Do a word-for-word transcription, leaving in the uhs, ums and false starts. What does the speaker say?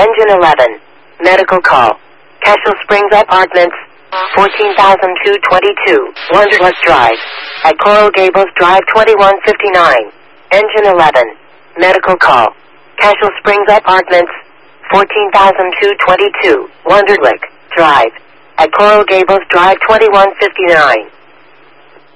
Engine eleven. Medical call. Cashel Springs Apartments, fourteen thousand two hundred twenty-two, Wonderlust Drive. At Coral Gables Drive twenty-one fifty-nine. Engine eleven. Medical call. Cashel Springs Apartments, fourteen thousand two hundred twenty-two, Wonderlick Drive. At Coral Gables Drive twenty-one fifty-nine.